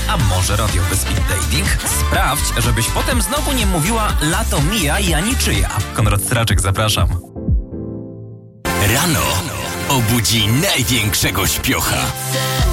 A może radiowy speed dating? Sprawdź, żebyś potem znowu nie mówiła lato mija, ja niczyja. Konrad Straczek, zapraszam. Rano obudzi największego śpiocha.